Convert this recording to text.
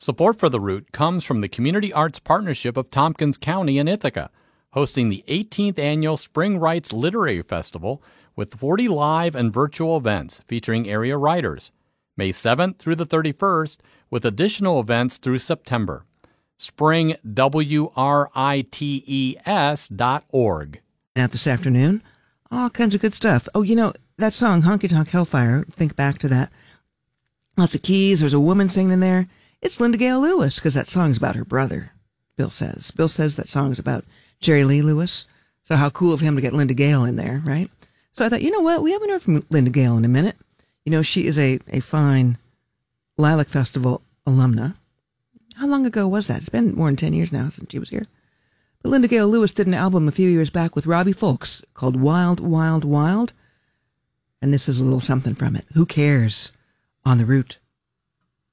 Support for The Root comes from the Community Arts Partnership of Tompkins County and Ithaca, hosting the 18th Annual Spring Writes Literary Festival with 40 live and virtual events featuring area writers, May 7th through the 31st, with additional events through September. springwrites.org. Out this afternoon, all kinds of good stuff. Oh, you know, that song, Honky Tonk Hellfire, think back to that. Lots of keys, there's a woman singing in there. It's Linda Gale Lewis, because that song's about her brother, Bill says. Bill says that song's about Jerry Lee Lewis. So how cool of him to get Linda Gale in there, right? So I thought, you know what? We haven't heard from Linda Gale in a minute. You know, she is a fine Lilac Festival alumna. How long ago was that? It's been more than 10 years now since she was here. But Linda Gale Lewis did an album a few years back with Robbie Fulks called Wild, Wild, Wild. And this is a little something from it. Who cares? On the Root.